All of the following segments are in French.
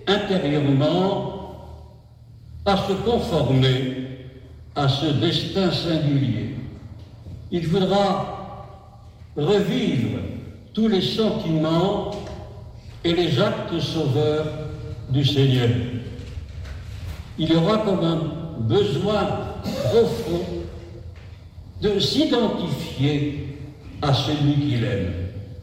intérieurement à se conformer à ce destin singulier. Il faudra revivre tous les sentiments et les actes sauveurs du Seigneur. Il y aura comme un besoin profond de s'identifier à celui qu'il aime.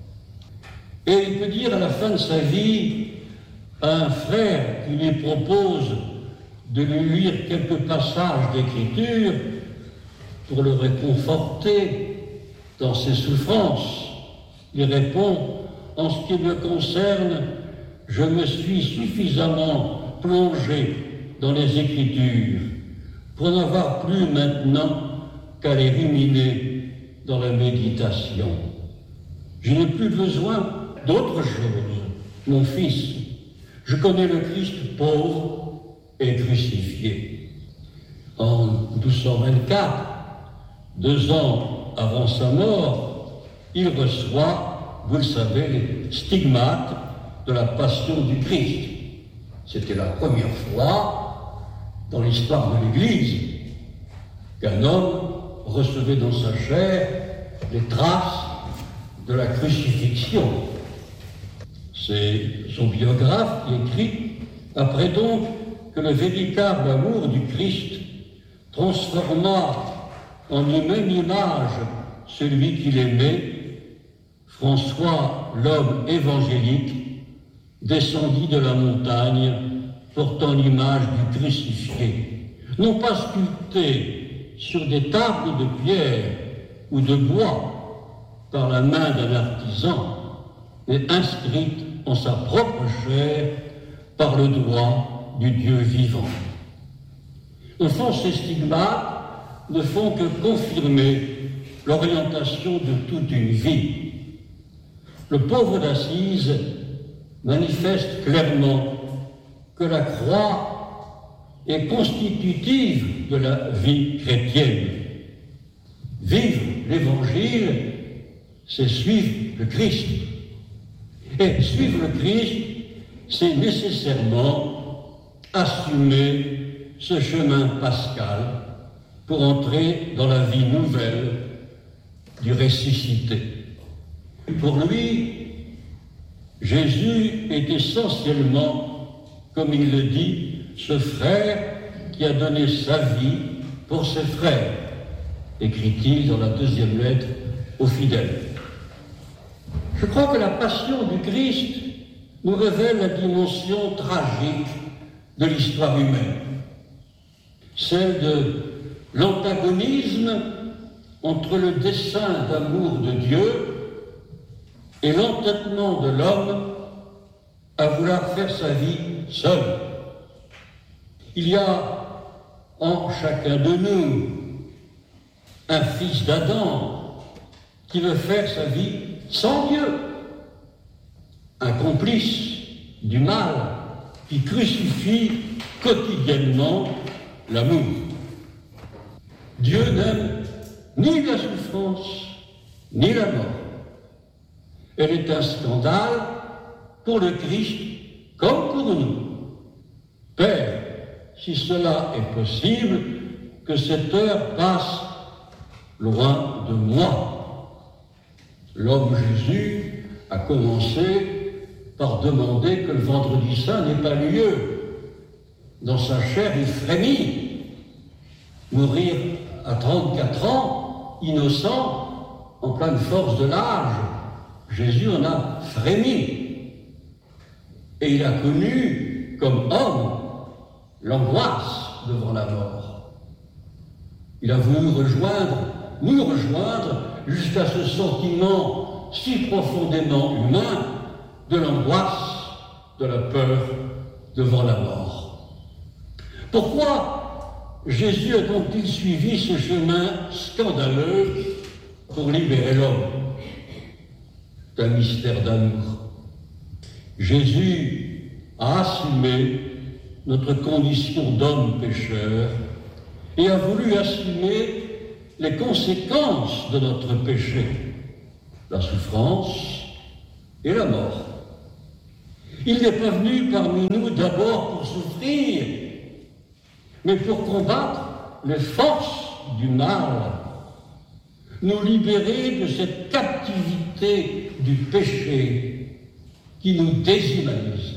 Et il peut dire à la fin de sa vie à un frère qui lui propose de lui lire quelques passages d'Écriture pour le réconforter dans ses souffrances. Il répond: en ce qui me concerne, je me suis suffisamment plongé dans les Écritures pour n'avoir plus maintenant qu'à les ruminer dans la méditation. Je n'ai plus besoin d'autre chose, mon fils. Je connais le Christ pauvre et crucifié. En 1224, 2 ans avant sa mort, il reçoit, vous le savez, les stigmates de la passion du Christ. C'était la première fois dans l'histoire de l'Église qu'un homme recevait dans sa chair les traces de la crucifixion. C'est son biographe qui écrit: après donc que le véritable amour du Christ transforma en une même image celui qu'il aimait, François, l'homme évangélique, descendit de la montagne portant l'image du crucifié, non pas sculpté sur des tables de pierre ou de bois par la main d'un artisan, mais inscrite en sa propre chair par le doigt du Dieu vivant. Au fond, ces stigmates ne font que confirmer l'orientation de toute une vie. Le pauvre d'Assise manifeste clairement que la croix est constitutive de la vie chrétienne. Vivre l'Évangile, c'est suivre le Christ. Et suivre le Christ, c'est nécessairement assumer ce chemin pascal pour entrer dans la vie nouvelle du ressuscité. Pour lui, Jésus est essentiellement, comme il le dit, ce frère qui a donné sa vie pour ses frères, écrit-il dans la 2e lettre aux fidèles. Je crois que la passion du Christ nous révèle la dimension tragique de l'histoire humaine, celle de l'antagonisme entre le dessein d'amour de Dieu et l'entêtement de l'homme à vouloir faire sa vie seul. Il y a en chacun de nous un fils d'Adam qui veut faire sa vie sans Dieu, un complice du mal qui crucifie quotidiennement l'amour. Dieu n'aime ni la souffrance ni la mort. Elle est un scandale pour le Christ comme pour nous. Père, si cela est possible, que cette heure passe loin de moi. L'homme Jésus a commencé par demander que le vendredi saint n'ait pas lieu. Dans sa chair, il frémit. Mourir à 34 ans, innocent, en pleine force de l'âge, Jésus en a frémi. Et il a connu, comme homme, l'angoisse devant la mort. Il a voulu nous rejoindre, jusqu'à ce sentiment si profondément humain de l'angoisse, de la peur devant la mort. Pourquoi Jésus a donc-il suivi ce chemin scandaleux pour libérer l'homme? C'est un mystère d'amour. Jésus a assumé notre condition d'homme pécheur et a voulu assumer les conséquences de notre péché, la souffrance et la mort. Il n'est pas venu parmi nous d'abord souffrir, mais pour combattre les forces du mal, nous libérer de cette captivité du péché qui nous déshumanise.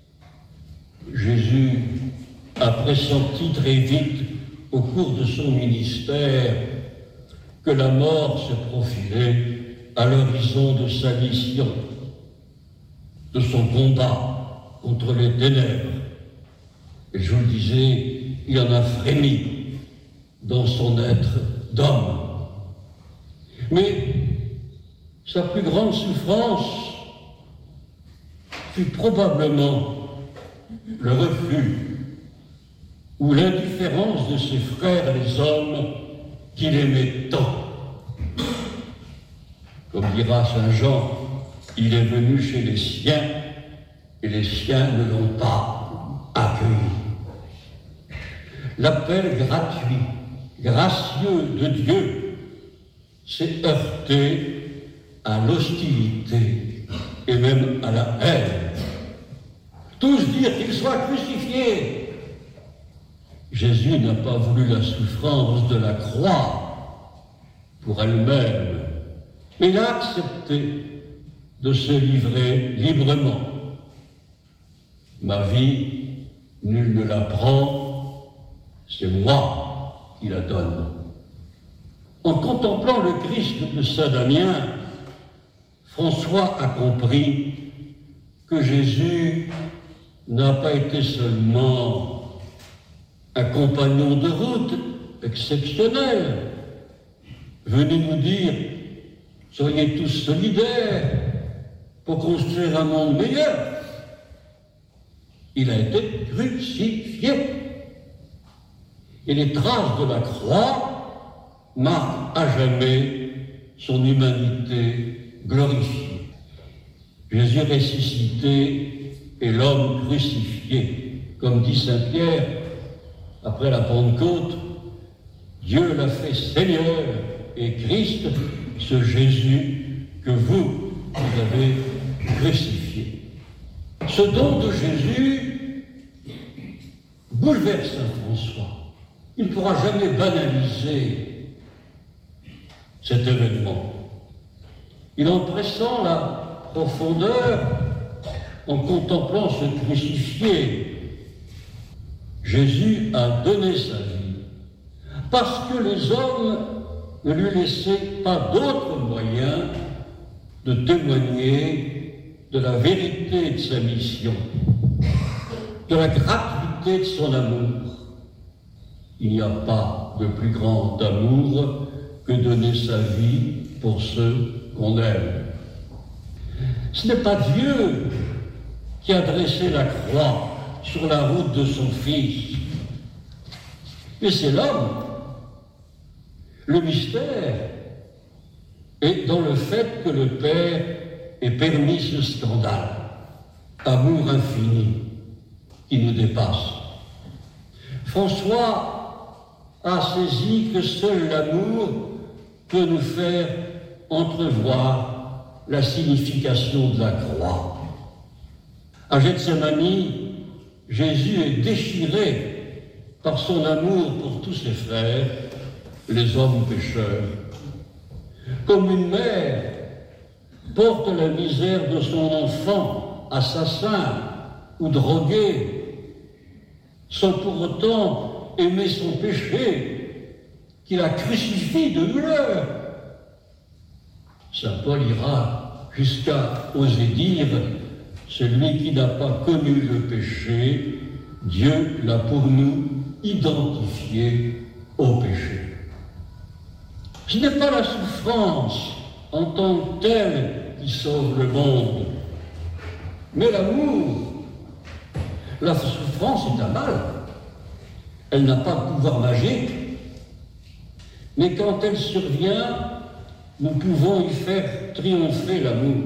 Jésus a pressenti très vite au cours de son ministère que la mort se profilait à l'horizon de sa mission, de son combat contre les ténèbres. Et je vous le disais, il en a frémi dans son être d'homme. Mais sa plus grande souffrance fut probablement le refus ou l'indifférence de ses frères les hommes qu'il aimait tant. Comme dira Saint Jean, il est venu chez les siens et les siens ne l'ont pas accueilli. L'appel gratuit, gracieux de Dieu s'est heurté à l'hostilité et même à la haine. Tous dire qu'il soit crucifié. Jésus n'a pas voulu la souffrance de la croix pour elle-même, mais il a accepté de se livrer librement. Ma vie, nul ne la prend, c'est moi qui la donne. En contemplant le Christ de Saint Damien, François a compris que Jésus n'a pas été seulement un compagnon de route exceptionnel, venu nous dire « soyez tous solidaires pour construire un monde meilleur ». Il a été crucifié. Et les traces de la croix marquent à jamais son humanité glorifiée. Jésus ressuscité et l'homme crucifié. Comme dit saint Pierre, après la Pentecôte, Dieu l'a fait Seigneur et Christ, ce Jésus que vous avez crucifié. Ce don de Jésus bouleverse Saint François. Il ne pourra jamais banaliser cet événement. Il en pressent la profondeur en contemplant ce crucifié. Jésus a donné sa vie parce que les hommes ne lui laissaient pas d'autre moyen de témoigner de la vérité de sa mission, de la gratuité de son amour. Il n'y a pas de plus grand amour que donner sa vie pour ceux qu'on aime. Ce n'est pas Dieu qui a dressé la croix sur la route de son Fils, mais c'est l'homme. Le mystère est dans le fait que le Père ait permis ce scandale, amour infini qui nous dépasse. François a saisi que seul l'amour peut nous faire entrevoir la signification de la croix. À Gethsémani, Jésus est déchiré par son amour pour tous ses frères, les hommes pécheurs. Comme une mère porte la misère de son enfant assassin ou drogué, sans pour autant aimer son péché, qui la crucifie de douleur. Saint Paul ira jusqu'à oser dire « Celui qui n'a pas connu le péché, Dieu l'a pour nous identifié au péché. » Ce n'est pas la souffrance en tant que telle qui sauve le monde, mais l'amour. La souffrance est un mal. Elle n'a pas de pouvoir magique, mais quand elle survient, nous pouvons y faire triompher l'amour.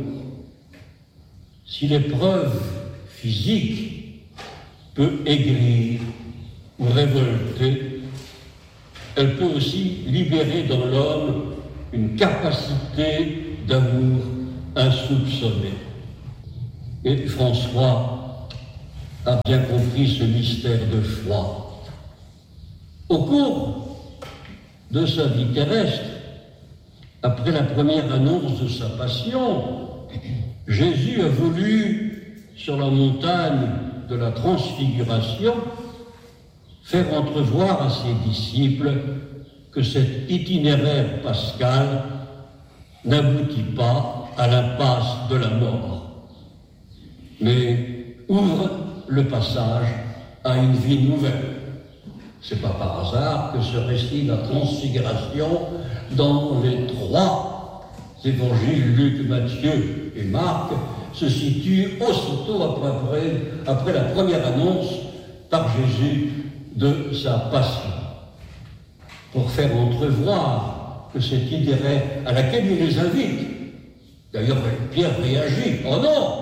Si l'épreuve physique peut aigrir ou révolter, elle peut aussi libérer dans l'homme une capacité d'amour insoupçonnée. Et François a bien compris ce mystère de foi. Au cours de sa vie terrestre, après la première annonce de sa passion, Jésus a voulu, sur la montagne de la Transfiguration, faire entrevoir à ses disciples que cet itinéraire pascal n'aboutit pas à l'impasse de la mort, mais ouvre le passage à une vie nouvelle. C'est pas par hasard que ce récit de la Transfiguration, dans les 3 évangiles, Luc, Matthieu et Marc, se situe aussitôt après la première annonce par Jésus de sa passion, pour faire entrevoir que cet itinéraire à laquelle il les invite, d'ailleurs Pierre réagit, « Oh non,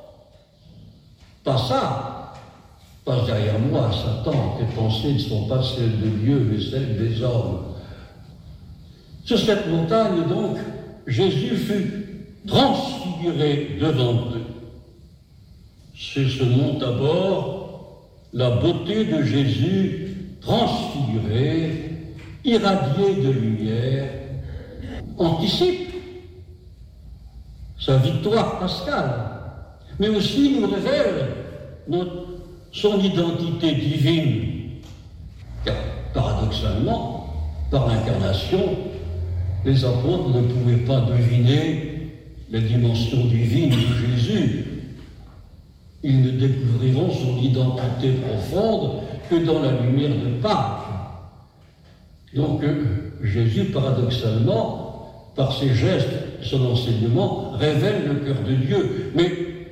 pas ça, passe derrière moi, Satan, tes pensées ne sont pas celles de Dieu, mais celles des hommes. » Sur cette montagne, donc, Jésus fut transfiguré devant eux. C'est ce mont Tabor, la beauté de Jésus transfiguré, irradié de lumière, anticipe sa victoire pascale, mais aussi nous révèle son identité divine. Car paradoxalement, par l'incarnation, les apôtres ne pouvaient pas deviner la dimension divine de Jésus. Ils ne découvriront son identité profonde que dans la lumière de Pâques. Donc Jésus, paradoxalement, par ses gestes, son enseignement, révèle le cœur de Dieu. Mais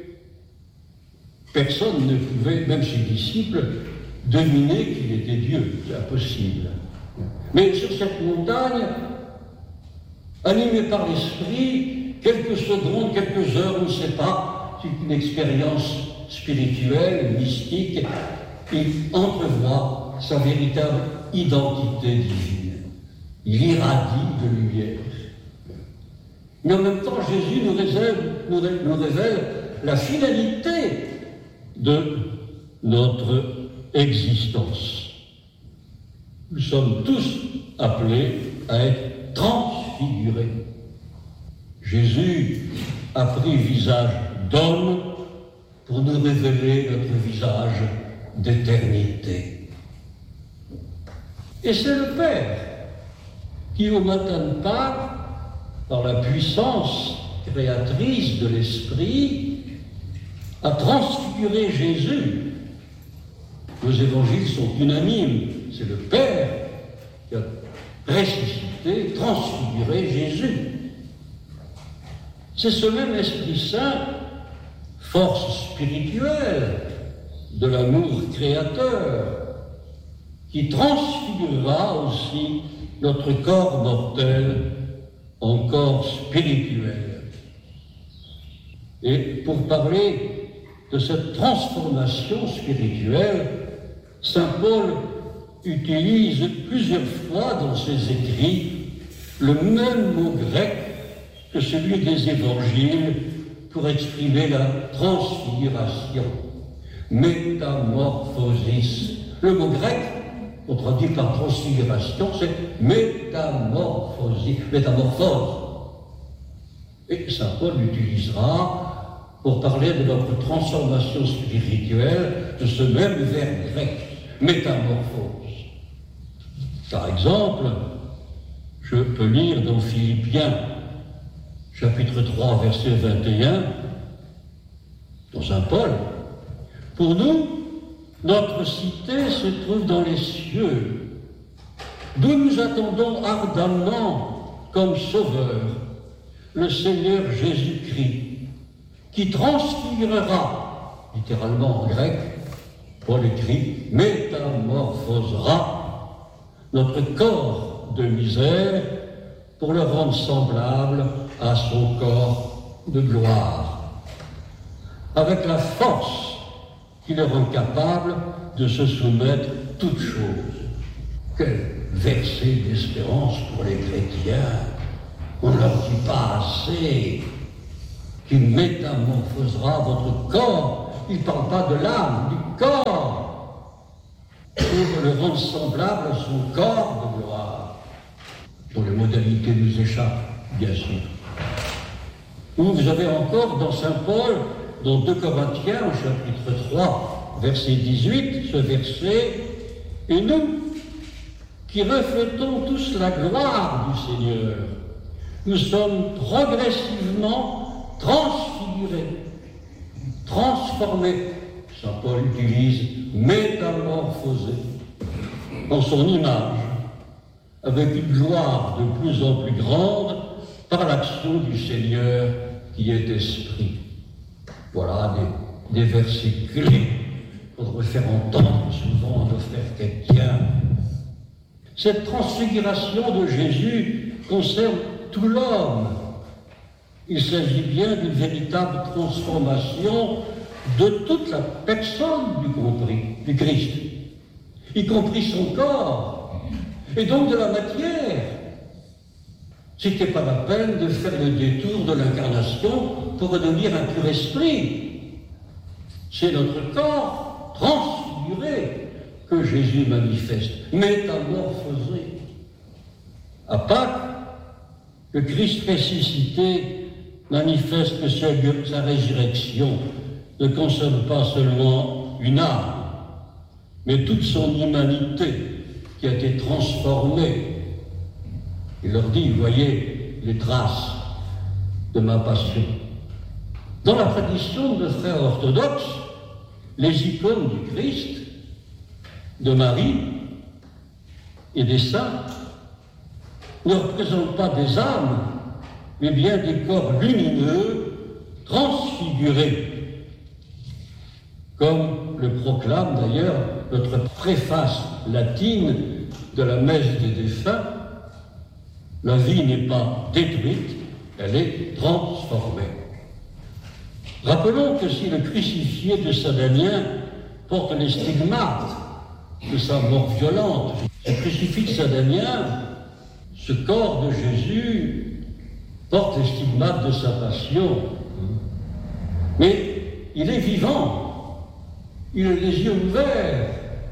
personne ne pouvait, même ses disciples, deviner qu'il était Dieu. C'est impossible. Mais sur cette montagne, animé par l'Esprit, quelques secondes, quelques heures, on ne sait pas, c'est une expérience spirituelle, mystique, il entrevoit sa véritable identité divine. Il irradie de lumière. Mais en même temps, Jésus nous révèle la finalité de notre existence. Nous sommes tous appelés à être transfigurés. Jésus a pris visage d'homme pour nous révéler notre visage d'éternité. Et c'est le Père qui, au matin de Pâques, par la puissance créatrice de l'Esprit, a transfiguré Jésus. Nos évangiles sont unanimes. C'est le Père qui a ressuscité, transfiguré Jésus. C'est ce même Esprit Saint, force spirituelle de l'amour créateur, qui transfigurera aussi notre corps mortel en corps spirituel. Et pour parler de cette transformation spirituelle, saint Paul utilise plusieurs fois dans ses écrits le même mot grec que celui des évangiles pour exprimer la transfiguration, métamorphosis. Le mot grec, on traduit par transfiguration, c'est métamorphose. Et saint Paul l'utilisera pour parler de notre transformation spirituelle de ce même verbe grec, métamorphose. Par exemple, je peux lire dans Philippiens, chapitre 3, verset 21, dans saint Paul, « Pour nous, notre cité se trouve dans les cieux, d'où nous attendons ardemment comme sauveur le Seigneur Jésus-Christ, qui transfigurera, littéralement en grec, Paul écrit, métamorphosera notre corps de misère pour le rendre semblable à son corps de gloire, avec la force qui le rend capable de se soumettre toutes choses. Quel verset d'espérance pour les chrétiens! On ne leur dit pas assez qu'il métamorphosera votre corps. Il ne parle pas de l'âme, corps pour le rendre semblable à son corps de gloire, dont les modalités nous échappent, bien sûr. Ou vous avez encore dans Saint Paul, dans 2 Corinthiens, au chapitre 3, verset 18, ce verset, « Et nous, qui reflétons tous la gloire du Seigneur, nous sommes progressivement transfigurés, transformés. » Saint Paul utilise « métamorphosés » en son image, avec une gloire de plus en plus grande par l'action du Seigneur qui est esprit. Voilà des versets clés qu'on devrait faire entendre souvent à nos frères chrétiens. Cette transfiguration de Jésus concerne tout l'homme. Il s'agit bien d'une véritable transformation de toute la personne du Christ, y compris son corps, et donc de la matière. C'était pas la peine de faire le détour de l'incarnation pour redevenir un pur esprit. C'est notre corps transfiguré que Jésus manifeste, métamorphosé. À Pâques, le Christ ressuscité manifeste que sa résurrection ne concerne pas seulement une âme, mais toute son humanité qui a été transformée. Il leur dit, voyez les traces de ma passion. Dans la tradition de frères orthodoxes, les icônes du Christ, de Marie et des saints ne représentent pas des âmes, mais bien des corps lumineux, transfigurés. Comme le proclame d'ailleurs notre préface latine de la messe des défunts, la vie n'est pas détruite, elle est transformée. Rappelons que si le crucifié de Saint Damien porte les stigmates de sa mort violente, le crucifix de Saint Damien, ce corps de Jésus, porte les stigmates de sa passion. Mais il est vivant, il a les yeux ouverts.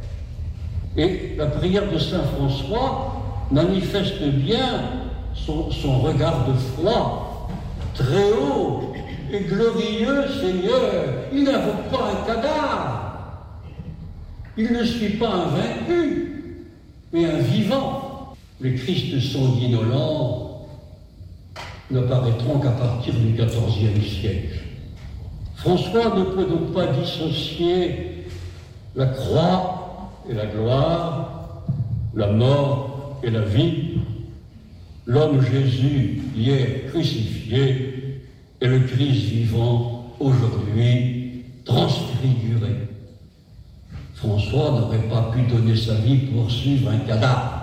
Et la prière de Saint François manifeste bien son regard de foi, très haut et glorieux Seigneur. Il n'invoque pas un cadavre, il ne suit pas un vaincu, mais un vivant. Les Christ sanguinolents n'apparaîtront qu'à partir du XIVe siècle. François ne peut donc pas dissocier la croix et la gloire, la mort et la vie, l'homme Jésus hier crucifié et le Christ vivant aujourd'hui transfiguré. François n'aurait pas pu donner sa vie pour suivre un cadavre.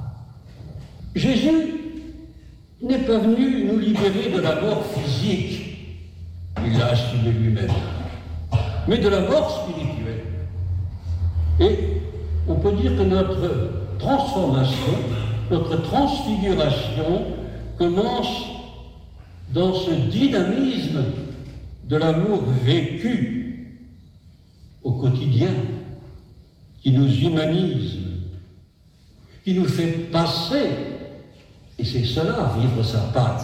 Jésus n'est pas venu nous libérer de la mort physique, il l'a assumé lui-même, mais de la mort spirituelle. Et on peut dire que notre transformation, notre transfiguration commence dans ce dynamisme de l'amour vécu au quotidien, qui nous humanise, qui nous fait passer, et c'est cela, vivre sa Pâque,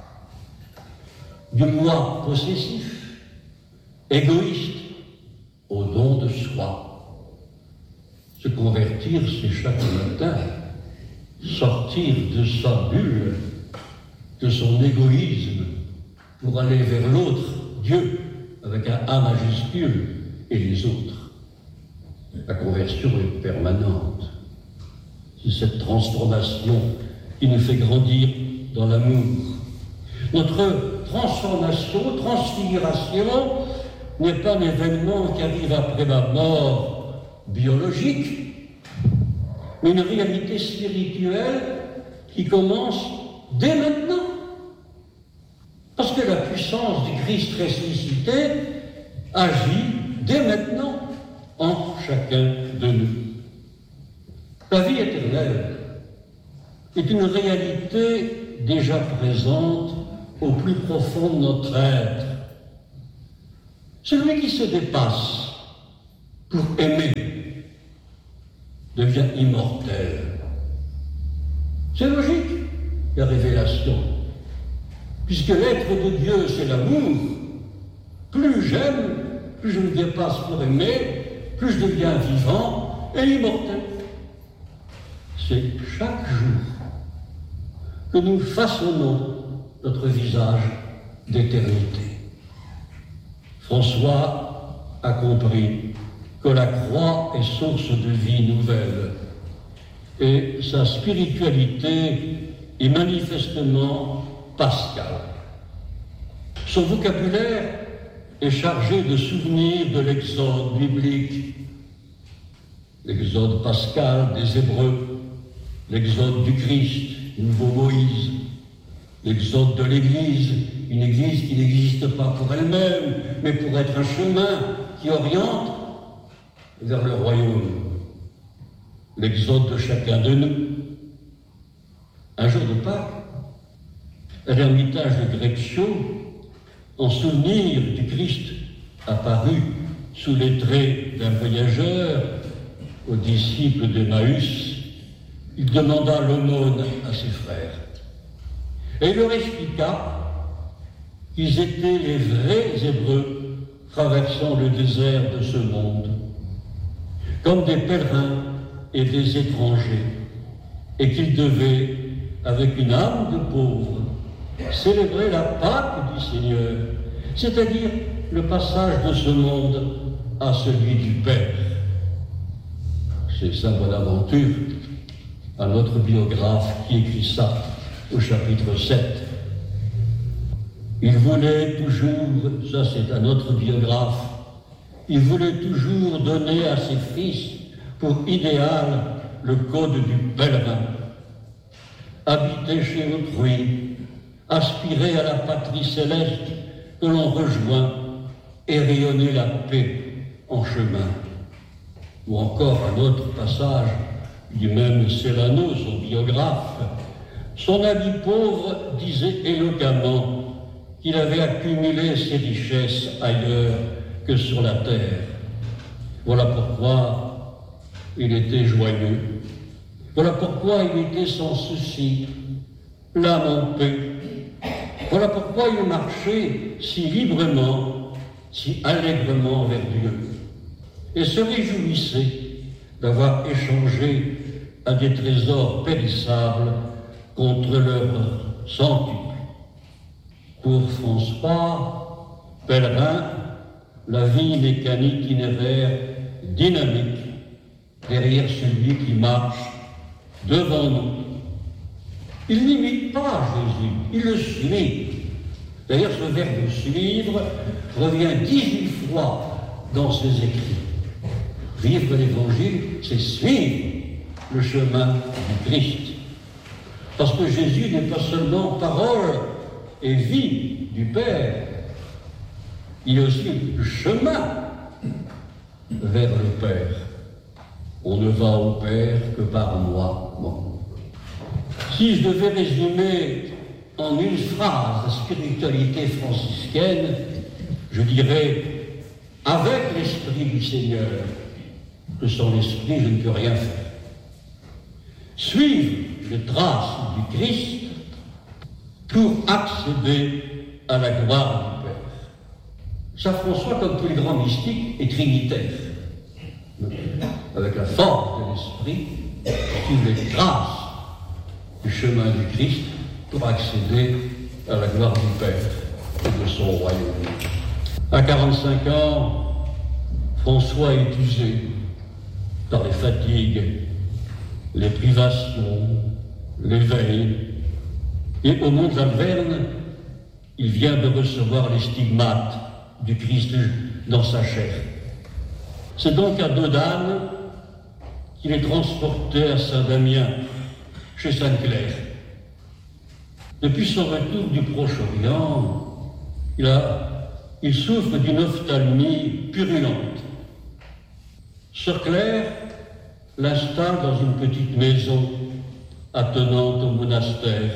du moi possessif, égoïste, au don de soi. Se convertir, c'est chaque matin sortir de sa bulle, de son égoïsme, pour aller vers l'autre, Dieu, avec un A majuscule, et les autres. La conversion est permanente. C'est cette transformation qui nous fait grandir dans l'amour. Notre transformation, transfiguration, n'est pas un événement qui arrive après ma mort biologique, mais une réalité spirituelle qui commence dès maintenant. Parce que la puissance du Christ ressuscité agit dès maintenant en chacun de nous. La vie éternelle est une réalité déjà présente au plus profond de notre être. Celui qui se dépasse pour aimer, devient immortel. C'est logique, la révélation, puisque l'être de Dieu, c'est l'amour. Plus j'aime, plus je me dépasse pour aimer, plus je deviens vivant et immortel. C'est chaque jour que nous façonnons notre visage d'éternité. François a compris que la croix est source de vie nouvelle et sa spiritualité est manifestement pascale. Son vocabulaire est chargé de souvenirs de l'exode biblique, l'exode pascal des Hébreux, l'exode du Christ, nouveau Moïse, l'exode de l'Église, une Église qui n'existe pas pour elle-même, mais pour être un chemin qui oriente vers le royaume. L'exode de chacun de nous. Un jour de Pâques, à l'ermitage de Greccio, en souvenir du Christ apparu sous les traits d'un voyageur aux disciples d'Emmaüs, il demanda l'aumône à ses frères. Et il leur expliqua qu'ils étaient les vrais Hébreux traversant le désert de ce monde, comme des pèlerins et des étrangers, et qu'ils devaient, avec une âme de pauvre, célébrer la Pâque du Seigneur, c'est-à-dire le passage de ce monde à celui du Père. C'est Saint Bonaventure, un autre biographe, qui écrit ça au chapitre 7. Il voulait toujours, ça c'est un autre biographe, il voulait toujours donner à ses fils pour idéal le code du pèlerin. Habiter chez autrui, aspirer à la patrie céleste que l'on rejoint et rayonner la paix en chemin. Ou encore un autre passage du même Cellano, son biographe. Son ami pauvre disait éloquemment qu'il avait accumulé ses richesses ailleurs que sur la terre. Voilà pourquoi il était joyeux. Voilà pourquoi il était sans souci, l'âme en paix. Voilà pourquoi il marchait si librement, si allègrement vers Dieu, et se réjouissait d'avoir échangé à des trésors périssables contre leur centuple. Pour François, pèlerin, la vie n'est qu'un itinéraire dynamique derrière celui qui marche devant nous. Il n'imite pas Jésus, il le suit. D'ailleurs, ce verbe « suivre » revient 18 fois dans ses écrits. Vivre l'Évangile, c'est suivre le chemin du Christ. Parce que Jésus n'est pas seulement parole et vie du Père, il est aussi le chemin vers le Père. On ne va au Père que par moi. Bon. Si je devais résumer en une phrase la spiritualité franciscaine, je dirais « avec l'Esprit du Seigneur », que sans l'Esprit, je ne peux rien faire. Suivre les traces du Christ pour accéder à la gloire du Père. Saint François, comme tous les grands mystiques, est trinitaire. Avec la force de l'Esprit, suivre les traces du chemin du Christ pour accéder à la gloire du Père et de son royaume. À 45 ans, François est usé par les fatigues, les privations, les veilles. Et au mont de la Verne, il vient de recevoir les stigmates du Christ dans sa chair. C'est donc à Dodane qu'il est transporté à Saint-Damien, chez Sainte-Claire. Depuis son retour du Proche-Orient, il souffre d'une ophtalmie purulente. Sœur Claire l'installe dans une petite maison attenante au monastère,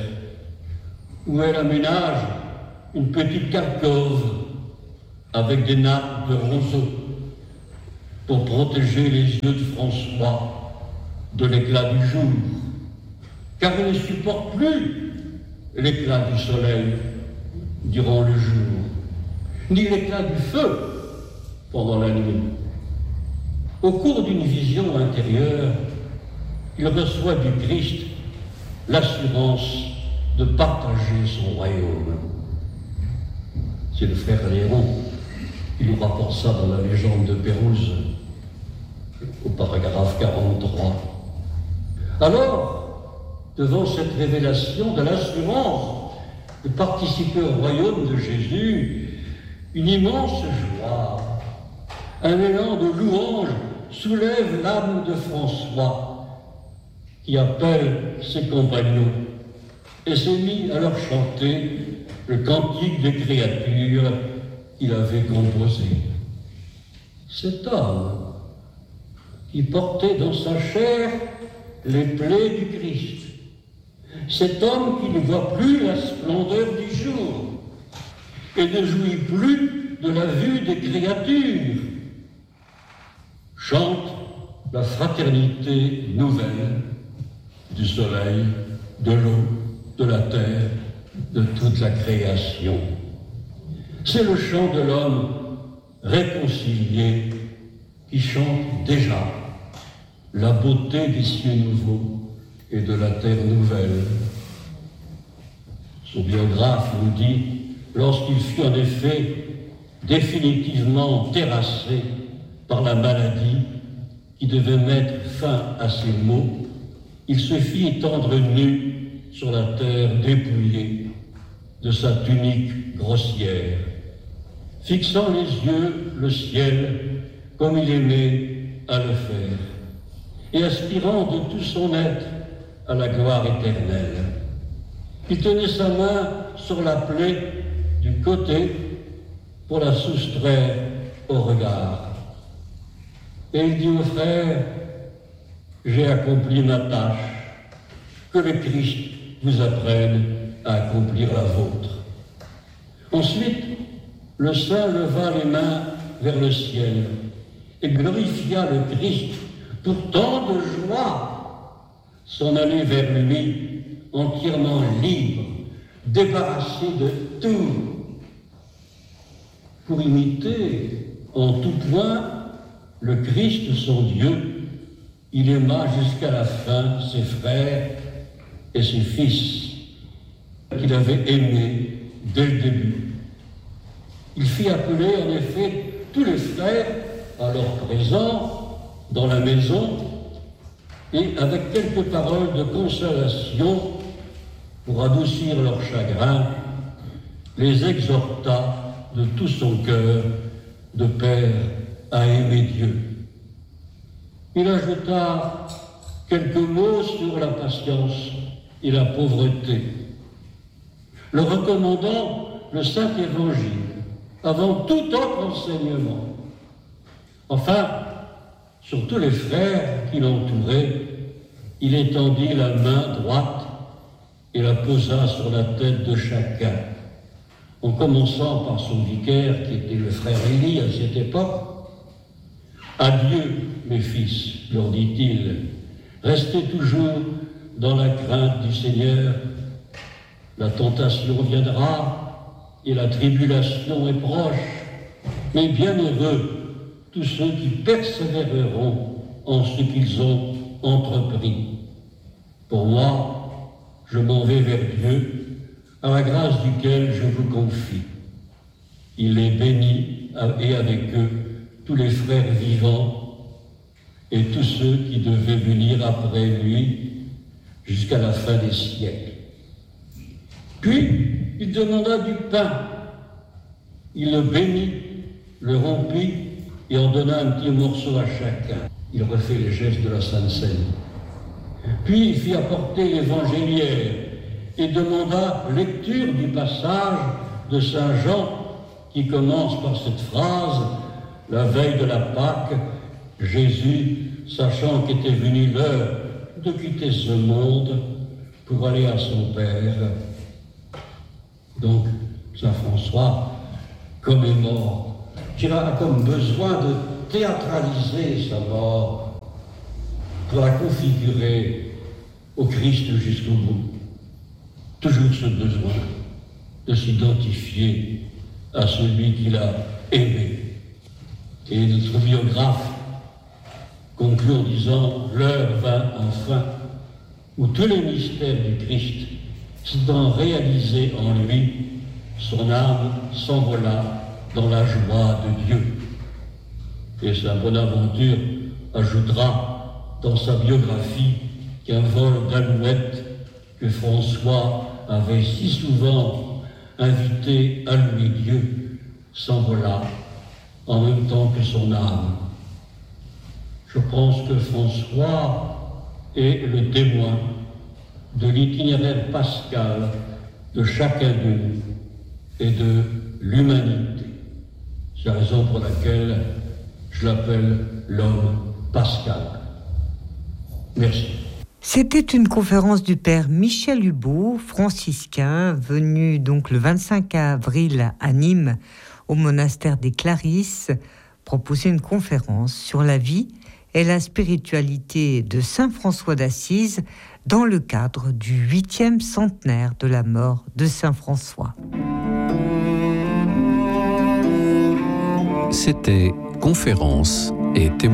où elle aménage une petite alcôve avec des nappes de roseaux. pour protéger les yeux de François de l'éclat du jour, car il ne supporte plus l'éclat du soleil durant le jour, ni l'éclat du feu pendant la nuit. Au cours d'une vision intérieure, il reçoit du Christ l'assurance de partager son royaume. C'est le frère Léon qui nous rapporte ça dans la légende de Pérouse, au paragraphe 43. Alors, devant cette révélation de l'assurance de participer au royaume de Jésus, une immense joie, un élan de louange soulève l'âme de François, qui appelle ses compagnons et s'est mis à leur chanter le cantique des créatures qu'il avait composé. Cet homme qui portait dans sa chair les plaies du Christ, cet homme qui ne voit plus la splendeur du jour et ne jouit plus de la vue des créatures, chante la fraternité nouvelle du soleil, de l'eau, de la terre, de toute la création. C'est le chant de l'homme réconcilié qui chante déjà la beauté des cieux nouveaux et de la terre nouvelle. Son biographe nous dit, lorsqu'il fut en effet définitivement terrassé par la maladie qui devait mettre fin à ses maux, il se fit étendre nu sur la terre dépouillée de sa tunique grossière, fixant les yeux le ciel comme il aimait à le faire, et aspirant de tout son être à la gloire éternelle. Il tenait sa main sur la plaie du côté pour la soustraire au regard. Et il dit aux frères, j'ai accompli ma tâche, que le Christ vous apprenne à accomplir la vôtre. Ensuite, le saint leva les mains vers le ciel et glorifia le Christ pour tant de joie, s'en aller vers lui entièrement libre, débarrassé de tout, pour imiter en tout point le Christ son Dieu. Il aima jusqu'à la fin ses frères et ses fils qu'il avait aimés dès le début. Il fit appeler en effet tous les frères alors présents dans la maison et avec quelques paroles de consolation pour adoucir leur chagrin, les exhorta de tout son cœur de père à aimer Dieu. Il ajouta quelques mots sur la patience et la pauvreté, le recommandant le Saint-Évangile avant tout autre enseignement. Enfin, sur tous les frères qui l'entouraient, il étendit la main droite et la posa sur la tête de chacun, en commençant par son vicaire, qui était le frère Élie à cette époque. Adieu, mes fils, leur dit-il, restez toujours dans la crainte du Seigneur. La tentation viendra et la tribulation est proche, mais bienheureux tous ceux qui persévéreront en ce qu'ils ont entrepris. Pour moi, je m'en vais vers Dieu, à la grâce duquel je vous confie. Il est béni, et avec eux, tous les frères vivants et tous ceux qui devaient venir après lui jusqu'à la fin des siècles. Puis, il demanda du pain. Il le bénit, le rompit et en donna un petit morceau à chacun. Il refait les gestes de la Sainte Seine. Puis, il fit apporter l'évangéliaire et demanda lecture du passage de Saint Jean qui commence par cette phrase: la veille de la Pâque, Jésus, sachant qu'était venue l'heure de quitter ce monde pour aller à son Père. Donc, Saint François commémore qu'il a comme besoin de théâtraliser sa mort, pour la configurer au Christ jusqu'au bout. Toujours ce besoin de s'identifier à celui qu'il a aimé. Et notre biographe conclut en disant « L'heure vint enfin où tous les mystères du Christ s'étant réalisés en lui, son âme s'envola dans la joie de Dieu. » Et Saint Bonaventure ajoutera dans sa biographie qu'un vol d'alouette que François avait si souvent invité à louer Dieu s'envola en même temps que son âme. Je pense que François est le témoin de l'itinéraire pascal de chacun de nous et de l'humanité. C'est la raison pour laquelle je l'appelle l'homme pascal. Merci. C'était une conférence du père Michel Hubaut, franciscain, venu donc le 25 avril à Nîmes, au monastère des Clarisses, proposer une conférence sur la vie et la spiritualité de Saint François d'Assise dans le cadre du 8e centenaire de la mort de Saint François. C'était Conférence et témoignage.